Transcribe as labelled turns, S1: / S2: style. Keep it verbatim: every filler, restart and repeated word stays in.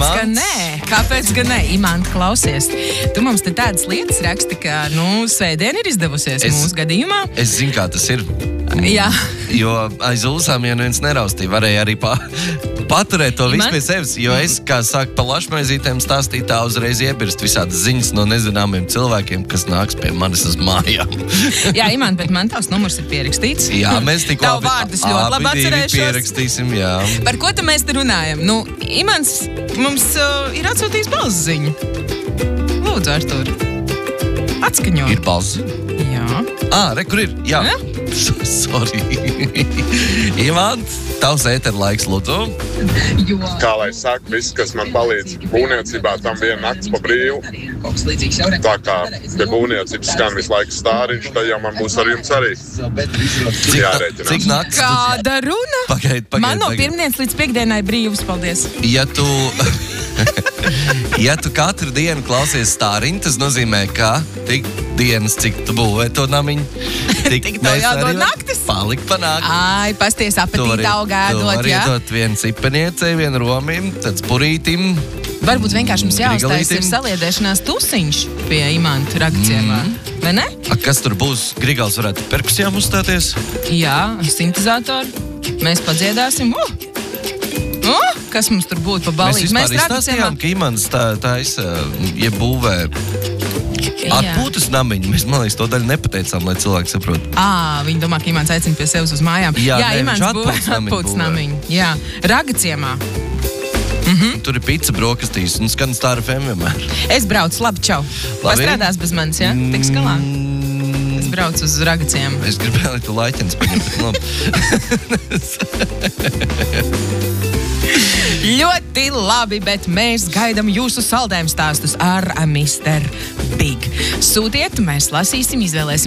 S1: Kāpēc gan nē? Kāpēc gan nē? Imanta, klausies. Tu mums te tādas lietas raksti, ka, nu, svētdien ir izdevusies es, mūsu gadījumā.
S2: Es zinu, kā tas ir.
S1: Jā.
S2: Jo aiz ulsām, ja neviens neraustīja, varēja arī pa, paturēt to visu pie sevis. Jo es, kā sāku pa lašmaizītēm stāstīt, tā uzreiz iebirst visādas ziņas no nezināmiem cilvēkiem, kas nāks pie manis uz mājām.
S1: Jā, Imanta, bet man tavs numurs ir pierakstīts.
S2: Jā, mēs tikko
S1: Tavu vārdus ļoti labi atcerēšos.
S2: Pierakstīsim, jā.
S1: Par ko tu mēs te runājam? Nu, Imants mums uh, ir atsūtījis balss ziņu. Lūdzu, Artur, atskaņo.
S2: Ir balss ziņa?
S1: Jā.
S2: Ā, re, kur ir? Jā.
S1: Ja?
S2: Sorry. Imant, tavs ēter laiks, lūdzu.
S3: Kā lai saka, viss, kas man palīdz būvniecībā, tam viena nakts pa brīvu. Tā kā pie būvniecības skan visu laiku stāriņš, tad jau man būs ar jums arī jārēķinās.
S2: Cik nakts?
S1: Kāda runa?
S2: Pagaid, pagaid,
S1: Man no
S2: pagaid.
S1: pirmdienas līdz piekdienai brīvs, paldies.
S2: Ja tu, ja tu katru dienu klausies stāriņu, tas nozīmē, ka tik dienas, cik tu būvē to namiņu, tik,
S1: Tik tev jādod naktis.
S2: Palikt pa nakti.
S1: Ai, pasties apetīti augādot,
S2: Tu vari
S1: jā?
S2: iedot vienu cipeniecei, vienu romim, tad spurītim.
S1: Varbūt vienkārši mums jāuztais ir
S2: Grigalītim.
S1: saliedēšanās tusiņš pie Imanta Ragciemā. Mm. Vai ne?
S2: A, kas tur būs? Grigals varētu perkusijām uzstāties?
S1: Jā, sintezātori. Mēs padziedāsim. Uh! Uh! Kas mums tur būtu pa
S2: Mēs
S1: balīti?
S2: vispār izstāstījām, ka Imants tā, tā es, iebūvē atpūtas namiņu. Mēs, man liekas, to daļu nepateicām, lai cilvēki saprot.
S1: Ā, viņi domā, ka Imants aicina pie sevis uz mājām.
S2: Jā,
S1: Jā,
S2: ne,
S1: Imants
S2: viņš
S1: būvē
S2: atpūtas namiņu
S1: atpūtas
S2: būvē.
S1: namiņu. Jā, Ragciemā.
S2: Mm. Tur ir pizza brokastīs un skan Star F M vienmēr.
S1: Es braucu, labi, čau.
S2: Labi.
S1: Pastrādās bez manis, jā? Tik skalā.
S2: Mm,
S1: Es braucu uz Ragciemu.
S2: Es gribēju, lai tu laiķens paņem, bet labi.
S1: Ļoti labi, bet mēs gaidām jūsu saldējumu stāstus ar mister Big. Sūtiet, mēs lasīsim, izvēlēsim